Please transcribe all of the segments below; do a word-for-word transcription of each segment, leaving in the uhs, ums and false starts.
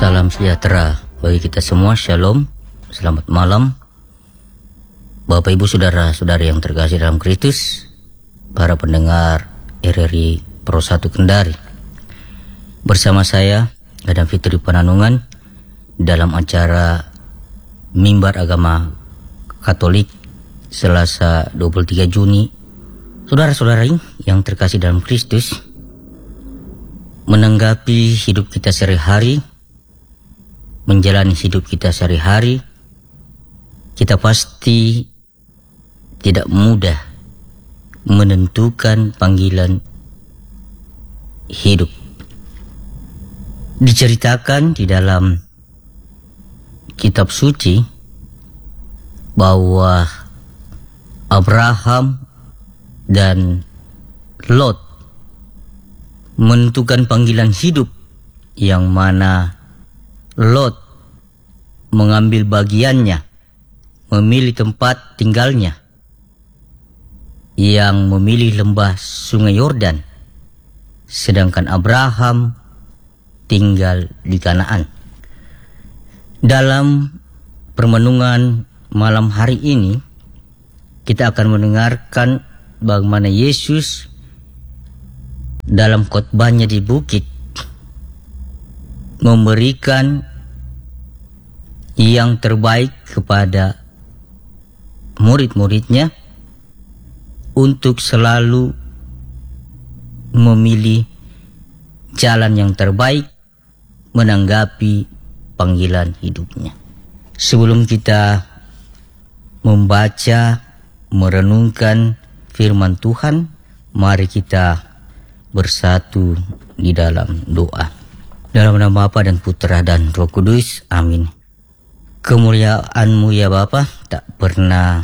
Salam sejahtera bagi kita semua, Shalom, selamat malam Bapak Ibu Saudara-saudari yang terkasih dalam Kristus, para pendengar R R I Pro satu Kendari. Bersama saya Adam Fitri Pananungan dalam acara Mimbar Agama Katolik Selasa dua puluh tiga Juni. Saudara-saudari yang terkasih dalam Kristus, menanggapi hidup kita sehari-hari, menjalani hidup kita sehari-hari, kita pasti tidak mudah menentukan panggilan hidup. Diceritakan di dalam kitab suci bahwa Abraham dan Lot menentukan panggilan hidup, yang mana Lot mengambil bagiannya, memilih tempat tinggalnya, yang memilih lembah Sungai Yordan, sedangkan Abraham tinggal di Kanaan. Dalam permenungan malam hari ini, kita akan mendengarkan bagaimana Yesus dalam khotbahnya di bukit memberikan yang terbaik kepada murid-muridnya untuk selalu memilih jalan yang terbaik menanggapi panggilan hidupnya. Sebelum kita membaca, merenungkan firman Tuhan, mari kita bersatu di dalam doa. Dalam nama Bapa dan Putra dan Roh Kudus, amin. Kemuliaan-Mu ya Bapa tak pernah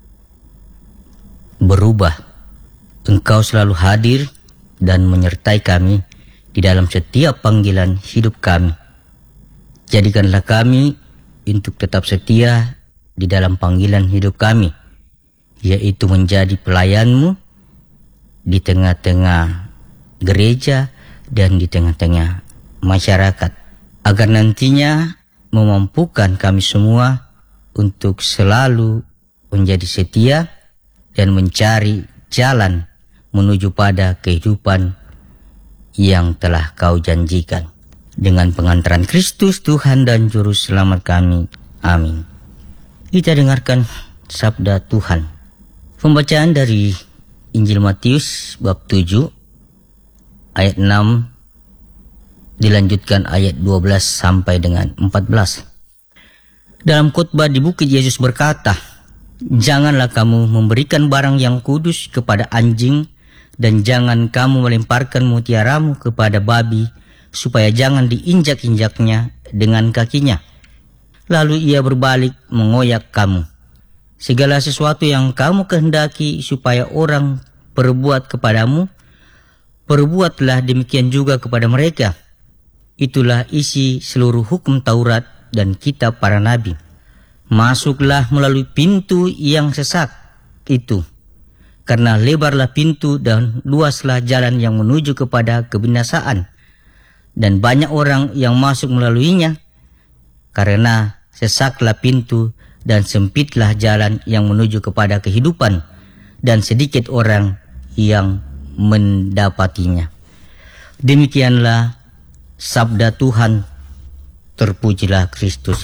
berubah. Engkau selalu hadir dan menyertai kami di dalam setiap panggilan hidup kami. Jadikanlah kami untuk tetap setia di dalam panggilan hidup kami, yaitu menjadi pelayan-Mu di tengah-tengah gereja dan di tengah-tengah masyarakat, agar nantinya memampukan kami semua untuk selalu menjadi setia dan mencari jalan menuju pada kehidupan yang telah Kau janjikan. Dengan pengantaran Kristus Tuhan dan Juru Selamat kami, amin. Kita dengarkan sabda Tuhan. Pembacaan dari Injil Matius bab tujuh ayat enam dilanjutkan ayat dua belas sampai dengan empat belas. Dalam khotbah di bukit, Yesus berkata, "Janganlah kamu memberikan barang yang kudus kepada anjing, dan jangan kamu melemparkan mutiaramu kepada babi, supaya jangan diinjak-injaknya dengan kakinya. Lalu ia berbalik mengoyak kamu. Segala sesuatu yang kamu kehendaki supaya orang perbuat kepadamu, perbuatlah demikian juga kepada mereka. Itulah isi seluruh hukum Taurat dan kitab para nabi. Masuklah melalui pintu yang sesak itu, karena lebarlah pintu dan luaslah jalan yang menuju kepada kebinasaan, dan banyak orang yang masuk melaluinya. Karena sesaklah pintu dan sempitlah jalan yang menuju kepada kehidupan, dan sedikit orang yang mendapatinya." Demikianlah sabda Tuhan. Terpujilah Kristus.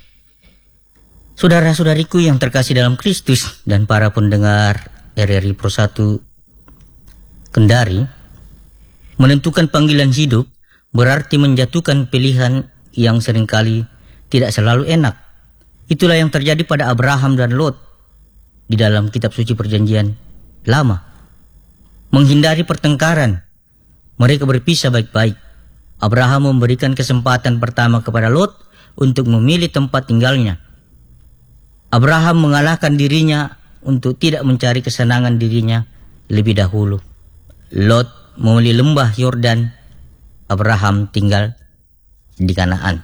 Saudara-saudariku yang terkasih dalam Kristus dan para pendengar R R I Pro satu Kendari, menentukan panggilan hidup berarti menjatuhkan pilihan yang seringkali tidak selalu enak. Itulah yang terjadi pada Abraham dan Lot di dalam kitab suci Perjanjian Lama. Menghindari pertengkaran, mereka berpisah baik-baik. Abraham memberikan kesempatan pertama kepada Lot untuk memilih tempat tinggalnya. Abraham mengalahkan dirinya untuk tidak mencari kesenangan dirinya lebih dahulu. Lot memilih lembah Yordan, Abraham tinggal di Kanaan.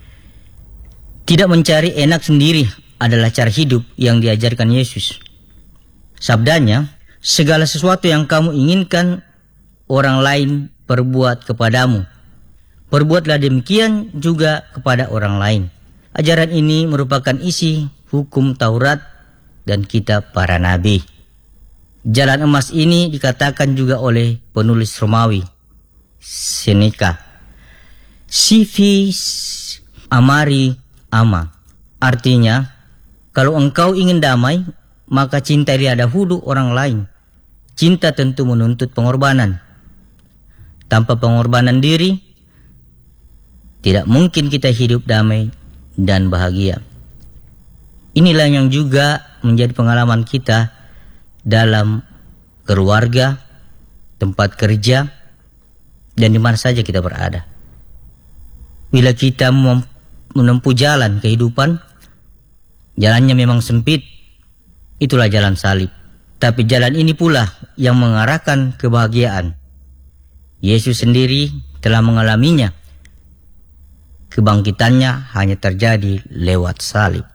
Tidak mencari enak sendiri adalah cara hidup yang diajarkan Yesus. Sabdanya, segala sesuatu yang kamu inginkan orang lain perbuat kepadamu, Perbuatlah demikian juga kepada orang lain. Ajaran ini merupakan isi hukum Taurat dan kitab para nabi. Jalan emas ini dikatakan juga oleh penulis Romawi, Seneca, Civis amari ama. Artinya, kalau engkau ingin damai, maka cintailah dahulu orang lain. Cinta tentu menuntut pengorbanan. Tanpa pengorbanan diri, tidak mungkin kita hidup damai dan bahagia. Inilah yang juga menjadi pengalaman kita dalam keluarga, tempat kerja, dan di mana saja kita berada. Bila kita menempuh jalan kehidupan, jalannya memang sempit, itulah jalan salib. Tapi jalan ini pula yang mengarahkan kebahagiaan. Yesus sendiri telah mengalaminya. Kebangkitannya hanya terjadi lewat salib.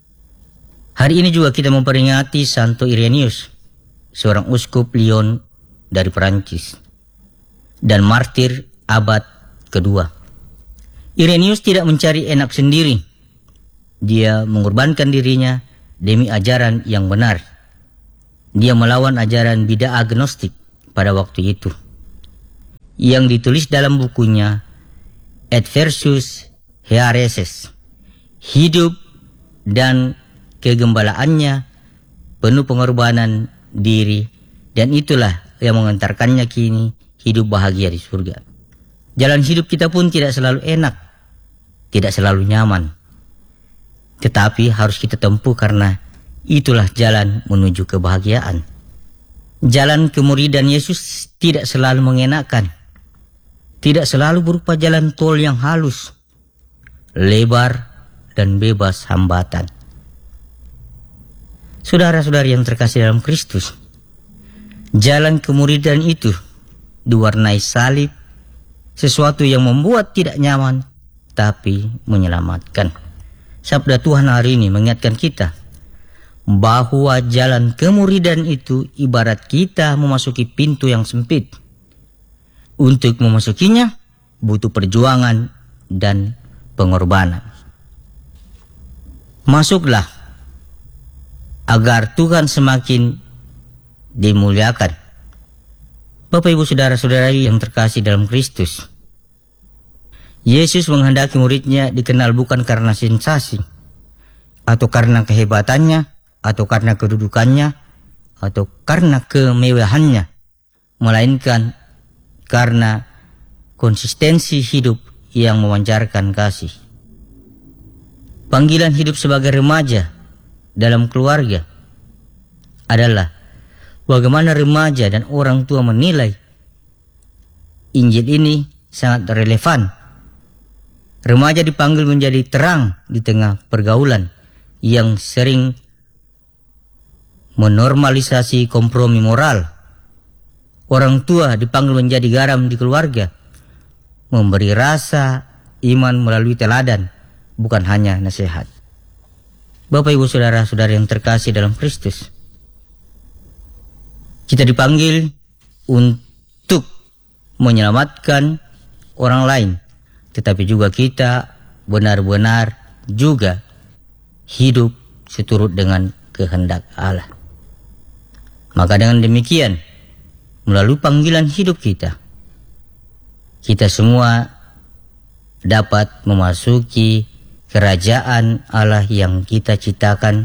Hari ini juga kita memperingati Santo Irenaeus, seorang uskup Lyon dari Perancis dan martir abad kedua. Irenaeus tidak mencari enak sendiri. Dia mengorbankan dirinya demi ajaran yang benar. Dia melawan ajaran bidah agnostik pada waktu itu, yang ditulis dalam bukunya Adversus Hereses. Hidup dan kegembalaannya penuh pengorbanan diri, dan itulah yang mengantarkannya kini hidup bahagia di surga. Jalan hidup kita pun tidak selalu enak, tidak selalu nyaman, tetapi harus kita tempuh karena itulah jalan menuju kebahagiaan. Jalan kemuridan Yesus tidak selalu mengenakan, tidak selalu berupa jalan tol yang halus, lebar, dan bebas hambatan. Saudara-saudari yang terkasih dalam Kristus, jalan kemuridan itu diwarnai salib, sesuatu yang membuat tidak nyaman, tapi menyelamatkan. Sabda Tuhan hari ini mengingatkan kita bahwa jalan kemuridan itu ibarat kita memasuki pintu yang sempit. Untuk memasukinya butuh perjuangan dan pengorbanan. Masuklah agar Tuhan semakin dimuliakan. Bapak, Ibu, saudara-saudari yang terkasih dalam Kristus, Yesus menghendaki muridnya dikenal bukan karena sensasi, atau karena kehebatannya, atau karena kedudukannya, atau karena kemewahannya, melainkan karena konsistensi hidup yang memancarkan kasih. Panggilan hidup sebagai remaja dalam keluarga adalah bagaimana remaja dan orang tua menilai Injil ini sangat relevan. Remaja dipanggil menjadi terang di tengah pergaulan yang sering menormalisasi kompromi moral. Orang tua dipanggil menjadi garam di keluarga, memberi rasa iman melalui teladan, bukan hanya nasihat. Bapak, Ibu, saudara-saudari yang terkasih dalam Kristus, kita dipanggil untuk menyelamatkan orang lain, tetapi juga kita benar-benar juga hidup seturut dengan kehendak Allah. Maka dengan demikian, melalui panggilan hidup kita, kita semua dapat memasuki kerajaan Allah yang kita ciptakan,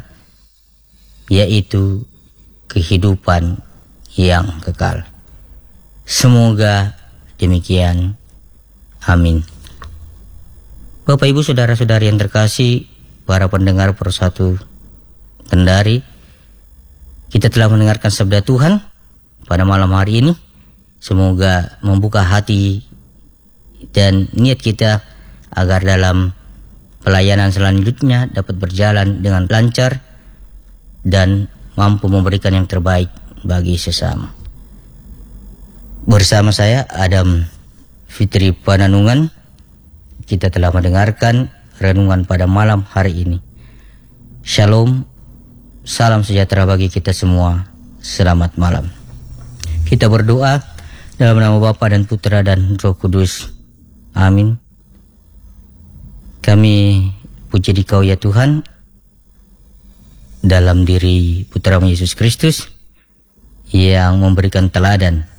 yaitu kehidupan yang kekal. Semoga demikian. Amin. Bapak, Ibu, saudara-saudari yang terkasih, para pendengar Persatu Kendari, kita telah mendengarkan sabda Tuhan pada malam hari ini. Semoga membuka hati dan niat kita agar dalam pelayanan selanjutnya dapat berjalan dengan lancar dan mampu memberikan yang terbaik bagi sesama. Bersama saya Adam Fitri Pananungan, kita telah mendengarkan renungan pada malam hari ini. Shalom, salam sejahtera bagi kita semua. Selamat malam. Kita berdoa dalam nama Bapa dan Putra dan Roh Kudus. Amin. Kami puji Dikau ya Tuhan, dalam diri Putra Yesus Kristus yang memberikan teladan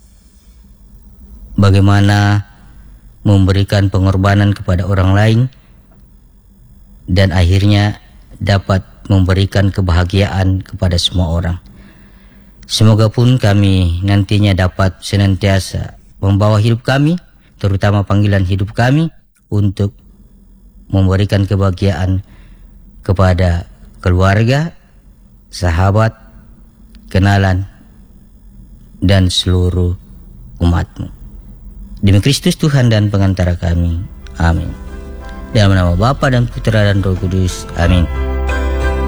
bagaimana memberikan pengorbanan kepada orang lain dan akhirnya dapat memberikan kebahagiaan kepada semua orang. Semoga pun kami nantinya dapat senantiasa membawa hidup kami, terutama panggilan hidup kami, untuk memberikan kebahagiaan kepada keluarga, sahabat, kenalan, dan seluruh umat-Mu. Demi Kristus Tuhan dan pengantara kami. Amin. Dalam nama Bapa dan Putra dan Roh Kudus. Amin.